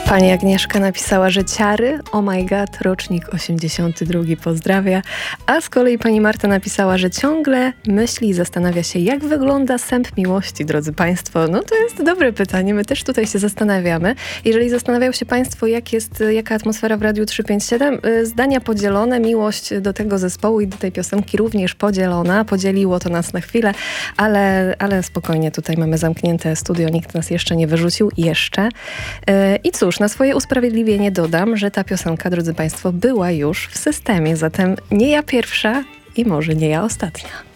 Pani Agnieszka napisała, że ciary, oh my god, rocznik 82 pozdrawia, a z kolei pani Marta napisała, że ciągle myśli i zastanawia się, jak wygląda sęp miłości, drodzy państwo. No to jest dobre pytanie, my też tutaj się zastanawiamy. Jeżeli zastanawiają się państwo, jaka atmosfera w Radiu 357, zdania podzielone, miłość do tego zespołu i do tej piosenki również podzielona, podzieliło to nas na chwilę, ale spokojnie, tutaj mamy zamknięte studio, nikt nas jeszcze nie wyrzucił, jeszcze. I cóż, na swoje usprawiedliwienie dodam, że ta piosenka, drodzy państwo, była już w systemie, zatem nie ja pierwsza i może nie ja ostatnia.